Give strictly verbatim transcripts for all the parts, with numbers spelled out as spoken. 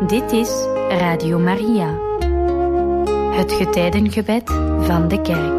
Dit is Radio Maria, het getijdengebed van de kerk.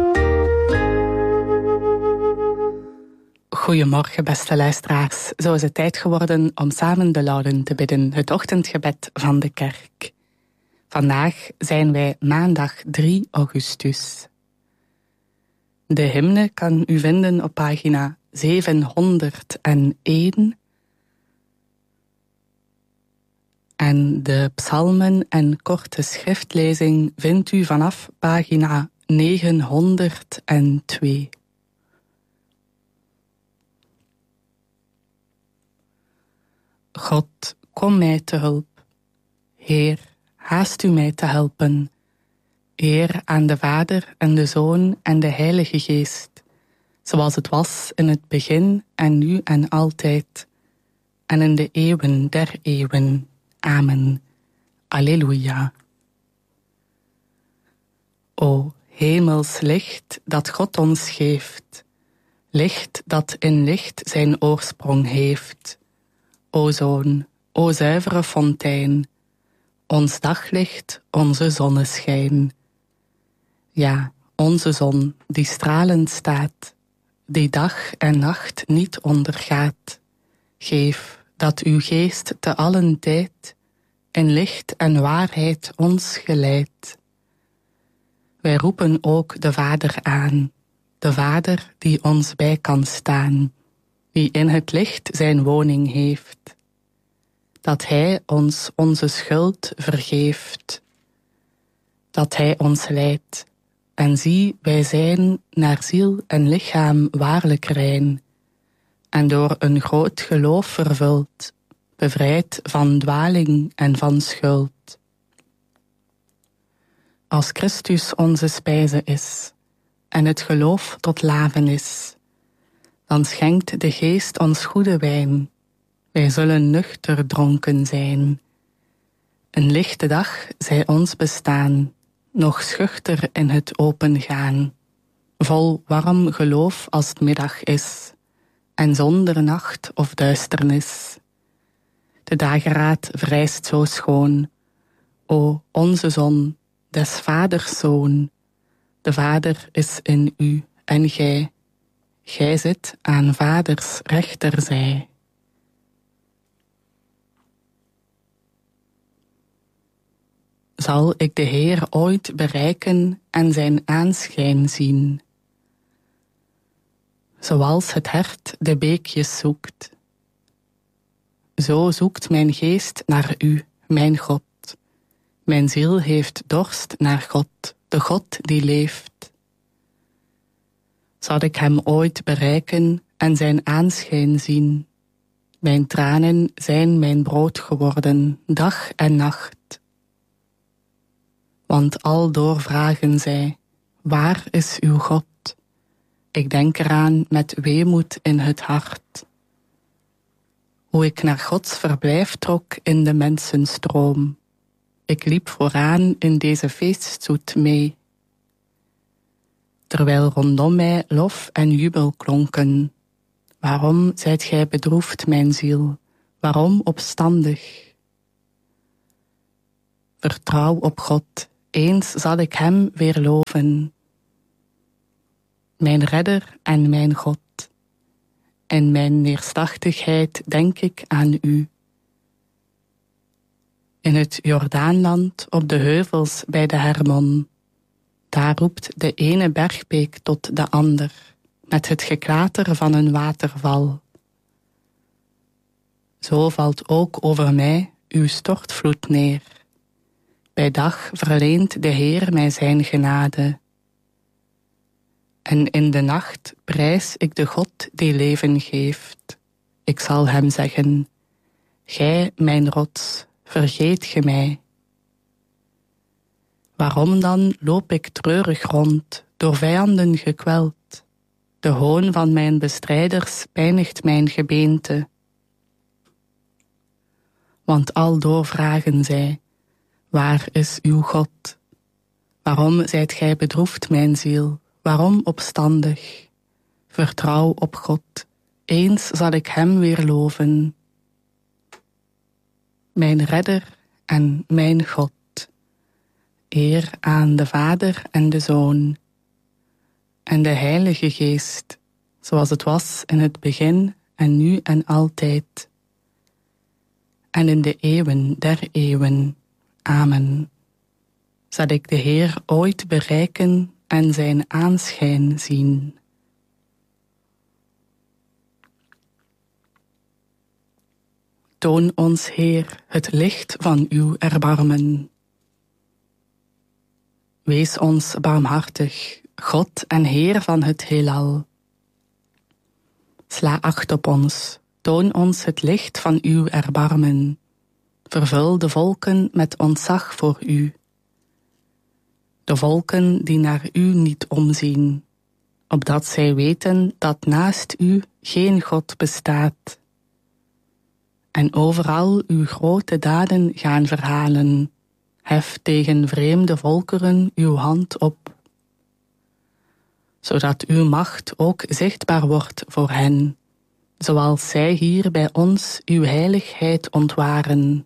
Goedemorgen, beste luisteraars. Zo is het tijd geworden om samen de Lauden te bidden, het ochtendgebed van de kerk. Vandaag zijn wij maandag drie augustus. De hymne kan u vinden op pagina zevenhonderdéén. En de psalmen en korte schriftlezing vindt u vanaf pagina negenhonderdtwee. God, kom mij te hulp. Heer, haast u mij te helpen. Eer aan de Vader en de Zoon en de Heilige Geest, zoals het was in het begin en nu en altijd, en in de eeuwen der eeuwen. Amen. Alleluia. O hemels licht dat God ons geeft, licht dat in licht zijn oorsprong heeft. O Zoon, o zuivere fontein, ons daglicht, onze zonneschijn. Ja, onze zon die stralend staat, die dag en nacht niet ondergaat. Geef dat uw geest te allen tijd in licht en waarheid ons geleidt. Wij roepen ook de Vader aan, de Vader die ons bij kan staan, die in het licht zijn woning heeft, dat Hij ons onze schuld vergeeft, dat Hij ons leidt. En zie, wij zijn naar ziel en lichaam waarlijk rein, en door een groot geloof vervuld, bevrijd van dwaling en van schuld. Als Christus onze spijze is, en het geloof tot laven is, dan schenkt de Geest ons goede wijn, wij zullen nuchter dronken zijn. Een lichte dag zij ons bestaan, nog schuchter in het opengaan, vol warm geloof als het middag is, en zonder nacht of duisternis. De dageraad verrijst zo schoon, o onze zon, des vaders zoon. De Vader is in u en gij, gij zit aan vaders rechterzij. Zal ik de Heer ooit bereiken en zijn aanschijn zien? Zoals het hert de beekjes zoekt, zo zoekt mijn geest naar u, mijn God. Mijn ziel heeft dorst naar God, de God die leeft. Zal ik hem ooit bereiken en zijn aanschijn zien? Mijn tranen zijn mijn brood geworden, dag en nacht. Want aldoor vragen zij, waar is uw God? Ik denk eraan met weemoed in het hart. Hoe ik naar Gods verblijf trok in de mensenstroom. Ik liep vooraan in deze feeststoet mee. Terwijl rondom mij lof en jubel klonken. Waarom zijt gij bedroefd, mijn ziel? Waarom opstandig? Vertrouw op God, eens zal ik hem weer loven. Mijn redder en mijn God. In mijn neerslachtigheid denk ik aan u. In het Jordaanland op de heuvels bij de Hermon, daar roept de ene bergbeek tot de ander, met het geklater van een waterval. Zo valt ook over mij uw stortvloed neer. Bij dag verleent de Heer mij zijn genade. En in de nacht prijs ik de God die leven geeft. Ik zal hem zeggen, gij, mijn rots, vergeet ge mij. Waarom dan loop ik treurig rond, door vijanden gekweld? De hoon van mijn bestrijders pijnigt mijn gebeente. Want aldoor vragen zij, waar is uw God? Waarom zijt gij bedroefd, mijn ziel? Waarom opstandig? Vertrouw op God, eens zal ik hem weer loven. Mijn redder en mijn God. Eer aan de Vader en de Zoon en de Heilige Geest, zoals het was in het begin en nu en altijd. En in de eeuwen der eeuwen. Amen. Zal ik de Heer ooit bereiken en zijn aanschijn zien. Toon ons, Heer, het licht van uw erbarmen. Wees ons barmhartig, God en Heer van het heelal. Sla acht op ons, toon ons het licht van uw erbarmen. Vervul de volken met ontzag voor u. De volken die naar u niet omzien, opdat zij weten dat naast u geen God bestaat. En overal uw grote daden gaan verhalen. Hef tegen vreemde volkeren uw hand op, zodat uw macht ook zichtbaar wordt voor hen, zoals zij hier bij ons uw heiligheid ontwaren.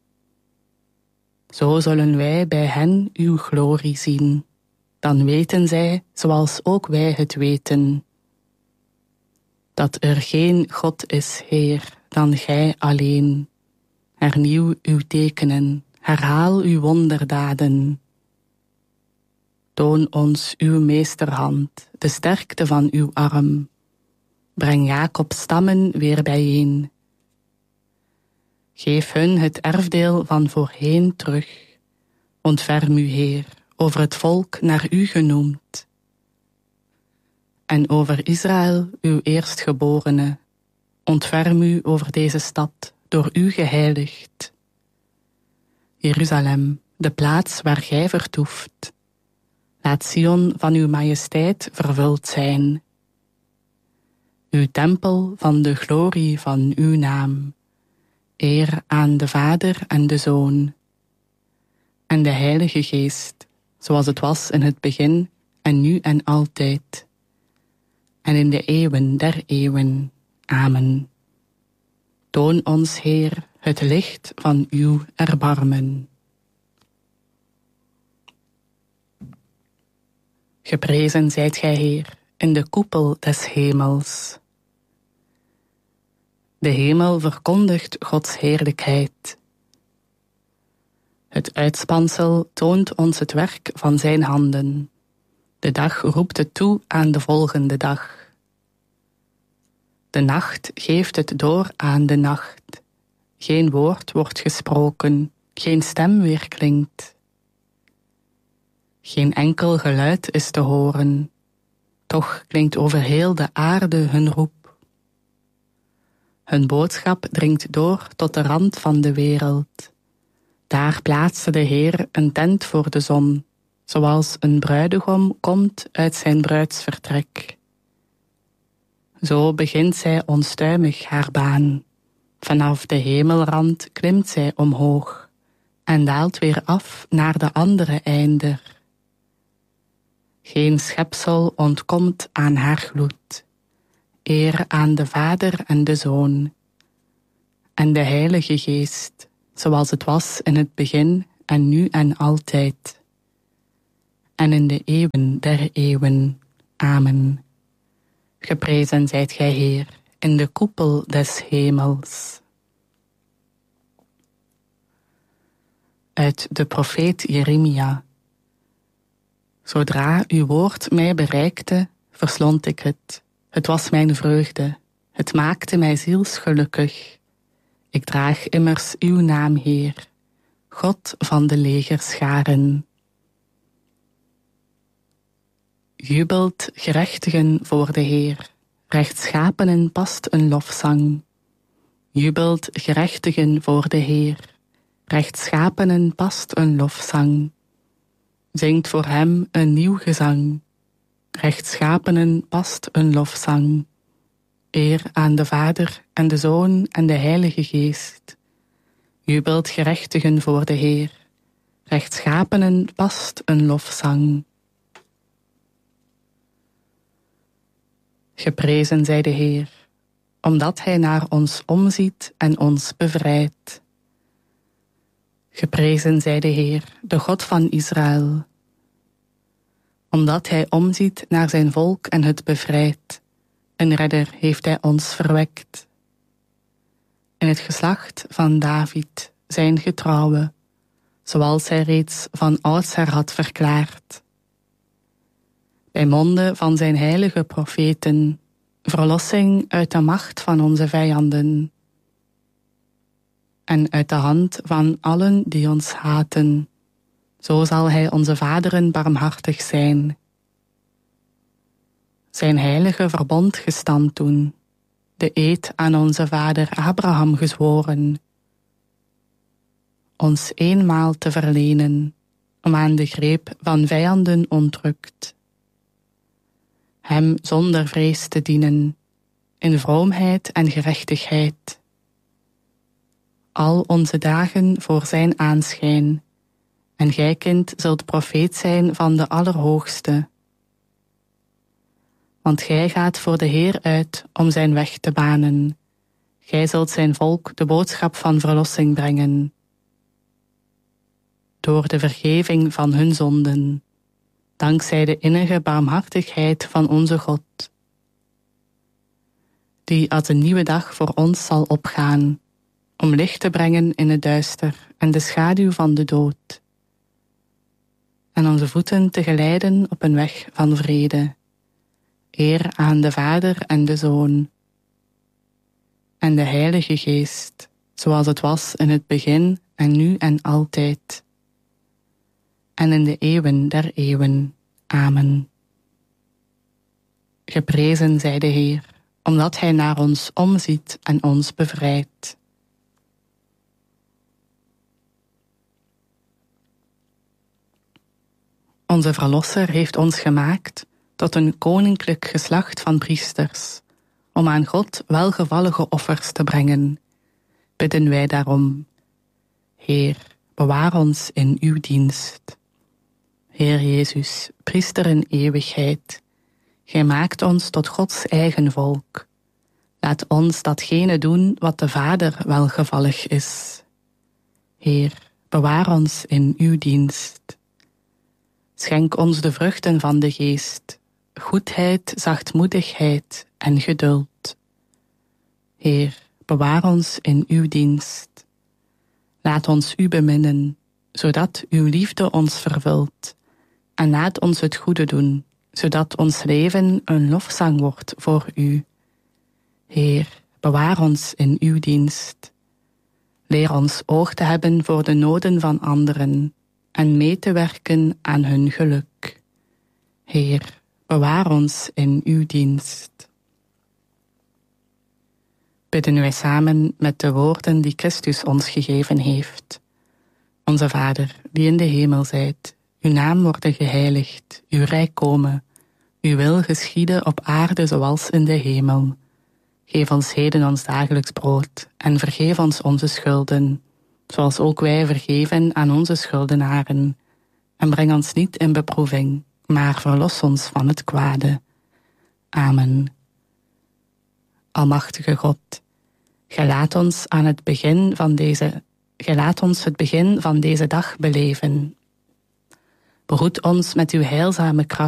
Zo zullen wij bij hen uw glorie zien. Dan weten zij, zoals ook wij het weten, dat er geen God is, Heer, dan gij alleen. Hernieuw uw tekenen, herhaal uw wonderdaden. Toon ons uw meesterhand, de sterkte van uw arm. Breng Jacob's stammen weer bijeen. Geef hun het erfdeel van voorheen terug. Ontferm u, Heer, over het volk naar u genoemd. En over Israël, uw eerstgeborene. Ontferm u over deze stad, door u geheiligd. Jeruzalem, de plaats waar gij vertoeft. Laat Sion van uw majesteit vervuld zijn. Uw tempel van de glorie van uw naam. Eer aan de Vader en de Zoon en de Heilige Geest, zoals het was in het begin en nu en altijd. En in de eeuwen der eeuwen. Amen. Toon ons, Heer, het licht van uw erbarmen. Geprezen zijt gij, Heer, in de koepel des hemels. De hemel verkondigt Gods heerlijkheid. Het uitspansel toont ons het werk van zijn handen. De dag roept het toe aan de volgende dag. De nacht geeft het door aan de nacht. Geen woord wordt gesproken, geen stem weerklinkt. Geen enkel geluid is te horen, toch klinkt over heel de aarde hun roep. Hun boodschap dringt door tot de rand van de wereld. Daar plaatste de Heer een tent voor de zon, zoals een bruidegom komt uit zijn bruidsvertrek. Zo begint zij onstuimig haar baan. Vanaf de hemelrand klimt zij omhoog en daalt weer af naar de andere einder. Geen schepsel ontkomt aan haar gloed. Eer aan de Vader en de Zoon en de Heilige Geest, zoals het was in het begin en nu en altijd. En in de eeuwen der eeuwen. Amen. Geprezen zijt gij, Heer, in de koepel des hemels. Uit de profeet Jeremia. Zodra uw woord mij bereikte, verslond ik het. Het was mijn vreugde, het maakte mij zielsgelukkig. Ik draag immers uw naam, Heer, God van de legerscharen. Jubelt gerechtigen voor de Heer, rechtschapenen past een lofzang. Jubelt gerechtigen voor de Heer, rechtschapenen past een lofzang. Zingt voor hem een nieuw gezang. Rechtschapenen past een lofzang. Eer aan de Vader en de Zoon en de Heilige Geest. Jubelt gerechtigen voor de Heer. Rechtschapenen past een lofzang. Geprezen zij de Heer, omdat hij naar ons omziet en ons bevrijdt. Geprezen zij de Heer, de God van Israël. Omdat hij omziet naar zijn volk en het bevrijdt. Een redder heeft hij ons verwekt. In het geslacht van David, zijn getrouwe, zoals hij reeds van oudsher had verklaard. Bij monden van zijn heilige profeten, verlossing uit de macht van onze vijanden. En uit de hand van allen die ons haten, zo zal hij onze vaderen barmhartig zijn. Zijn heilige verbond gestand doen, de eed aan onze vader Abraham gezworen, ons eenmaal te verlenen, om aan de greep van vijanden ontrukt. Hem zonder vrees te dienen, in vroomheid en gerechtigheid. Al onze dagen voor zijn aanschijn, en gij, kind, zult profeet zijn van de Allerhoogste. Want gij gaat voor de Heer uit om zijn weg te banen. Gij zult zijn volk de boodschap van verlossing brengen. Door de vergeving van hun zonden, dankzij de innige barmhartigheid van onze God, die als een nieuwe dag voor ons zal opgaan, om licht te brengen in het duister en de schaduw van de dood, en onze voeten te geleiden op een weg van vrede. Eer aan de Vader en de Zoon en de Heilige Geest, zoals het was in het begin en nu en altijd, en in de eeuwen der eeuwen. Amen. Geprezen zij de Heer, omdat hij naar ons omziet en ons bevrijdt. Onze Verlosser heeft ons gemaakt tot een koninklijk geslacht van priesters, om aan God welgevallige offers te brengen. Bidden wij daarom: Heer, bewaar ons in uw dienst. Heer Jezus, priester in eeuwigheid, gij maakt ons tot Gods eigen volk. Laat ons datgene doen wat de Vader welgevallig is. Heer, bewaar ons in uw dienst. Schenk ons de vruchten van de geest, goedheid, zachtmoedigheid en geduld. Heer, bewaar ons in uw dienst. Laat ons u beminnen, zodat uw liefde ons vervult. En laat ons het goede doen, zodat ons leven een lofzang wordt voor u. Heer, bewaar ons in uw dienst. Leer ons oog te hebben voor de noden van anderen en mee te werken aan hun geluk. Heer, bewaar ons in uw dienst. Bidden wij samen met de woorden die Christus ons gegeven heeft. Onze Vader, die in de hemel zijt, uw naam worden geheiligd, uw rijk komen, uw wil geschieden op aarde zoals in de hemel. Geef ons heden ons dagelijks brood en vergeef ons onze schulden, zoals ook wij vergeven aan onze schuldenaren. En breng ons niet in beproeving, maar verlos ons van het kwade. Amen. Almachtige God, gij laat ons aan het begin van deze, gij laat ons het begin van deze dag beleven. Behoed ons met uw heilzame kracht